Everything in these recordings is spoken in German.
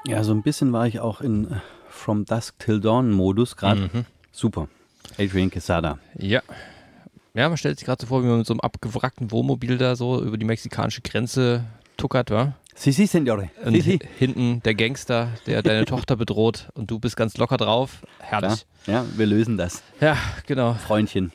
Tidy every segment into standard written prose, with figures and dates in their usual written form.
Ja, so ein bisschen war ich auch in From Dusk Till Dawn Modus gerade. Super. Adrian Quesada. Ja. Ja, man stellt sich gerade so vor, wie man mit so einem abgewrackten Wohnmobil da so über die mexikanische Grenze tuckert, wa? Si, Signore. Und Si. hinten der Gangster, der deine Tochter bedroht und du bist ganz locker drauf. Herrlich. Ja, wir lösen das. Ja, genau. Freundchen.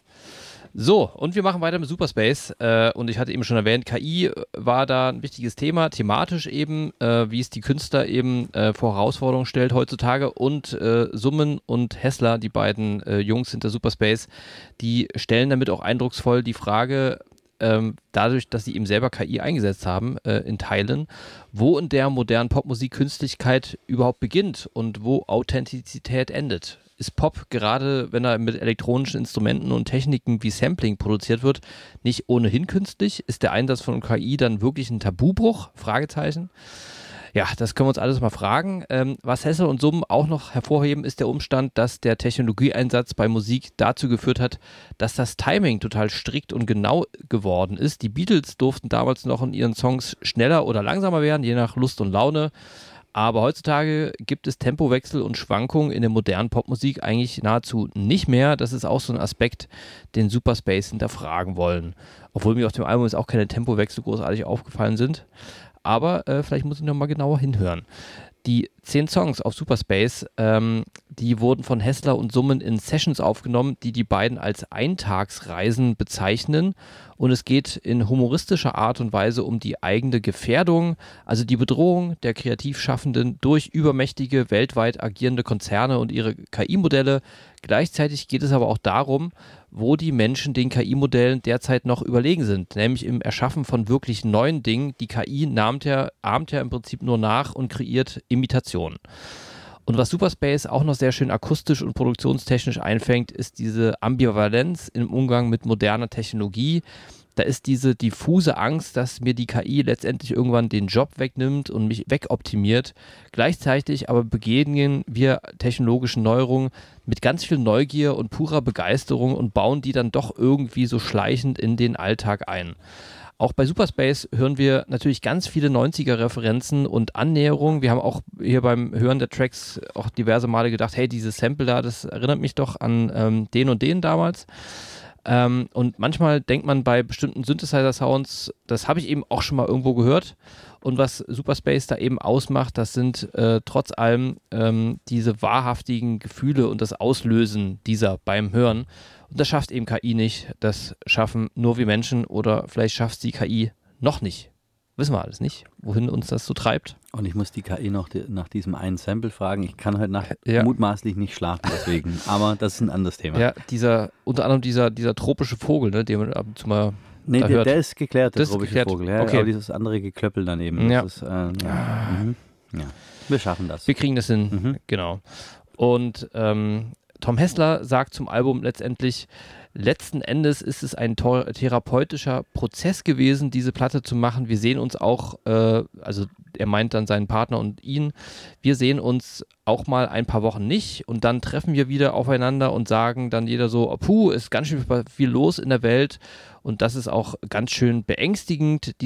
So, und wir machen weiter mit Superspace. Und ich hatte eben schon erwähnt, KI war da ein wichtiges Thema, thematisch eben, wie es die Künstler eben vor Herausforderungen stellt heutzutage. Und Summen und Hessler, die beiden Jungs hinter Superspace, die stellen damit auch eindrucksvoll die Frage, dadurch, dass sie eben selber KI eingesetzt haben, in Teilen, wo in der modernen Popmusik Künstlichkeit überhaupt beginnt und wo Authentizität endet. Ist Pop, gerade wenn er mit elektronischen Instrumenten und Techniken wie Sampling produziert wird, nicht ohnehin künstlich? Ist der Einsatz von KI dann wirklich ein Tabubruch? Fragezeichen. Ja, das können wir uns alles mal fragen. Was Hessel und Summen auch noch hervorheben, ist der Umstand, dass der Technologieeinsatz bei Musik dazu geführt hat, dass das Timing total strikt und genau geworden ist. Die Beatles durften damals noch in ihren Songs schneller oder langsamer werden, je nach Lust und Laune. Aber heutzutage gibt es Tempowechsel und Schwankungen in der modernen Popmusik eigentlich nahezu nicht mehr. Das ist auch so ein Aspekt, den Superspace hinterfragen wollen. Obwohl mir auf dem Album jetzt auch keine Tempowechsel großartig aufgefallen sind. Aber vielleicht muss ich noch mal genauer hinhören. Die 10 Songs auf Superspace, die wurden von Hessler und Summen in Sessions aufgenommen, die die beiden als Eintagsreisen bezeichnen. Und es geht in humoristischer Art und Weise um die eigene Gefährdung, also die Bedrohung der Kreativschaffenden durch übermächtige, weltweit agierende Konzerne und ihre KI-Modelle. Gleichzeitig geht es aber auch darum, wo die Menschen den KI-Modellen derzeit noch überlegen sind, nämlich im Erschaffen von wirklich neuen Dingen. Die KI ahmt ja im Prinzip nur nach und kreiert Imitationen. Und was Superspace auch noch sehr schön akustisch und produktionstechnisch einfängt, ist diese Ambivalenz im Umgang mit moderner Technologie. Da ist diese diffuse Angst, dass mir die KI letztendlich irgendwann den Job wegnimmt und mich wegoptimiert. Gleichzeitig aber begegnen wir technologischen Neuerungen mit ganz viel Neugier und purer Begeisterung und bauen die dann doch irgendwie so schleichend in den Alltag ein. Auch bei Superspace hören wir natürlich ganz viele 90er-Referenzen und Annäherungen. Wir haben auch hier beim Hören der Tracks auch diverse Male gedacht, hey, dieses Sample da, das erinnert mich doch an den und den damals. Und manchmal denkt man bei bestimmten Synthesizer-Sounds, das habe ich eben auch schon mal irgendwo gehört. Und was Superspace da eben ausmacht, das sind trotz allem diese wahrhaftigen Gefühle und das Auslösen dieser beim Hören. Und das schafft eben KI nicht. Das schaffen nur wir Menschen oder vielleicht schafft es die KI noch nicht. Wissen wir alles nicht, wohin uns das so treibt. Und ich muss die KI noch nach diesem einen Sample fragen. Ich kann heute Ja. mutmaßlich nicht schlafen deswegen. Aber das ist ein anderes Thema. Ja, unter anderem dieser tropische Vogel, ne, den man ab und zu mal Nee, da hört. der ist geklärt, der Das ist tropische geklärt. Vogel. Ja, Okay. aber dieses andere Geklöppel daneben. Ja. Das ist, ja. Wir schaffen das. Wir kriegen das hin, genau. Und Tom Hessler sagt zum Album letztendlich, letzten Endes ist es ein therapeutischer Prozess gewesen, diese Platte zu machen. Wir sehen uns auch, also er meint dann seinen Partner und ihn, wir sehen uns auch mal ein paar Wochen nicht und dann treffen wir wieder aufeinander und sagen dann jeder so, puh, ist ganz schön viel los in der Welt und das ist auch ganz schön beängstigend,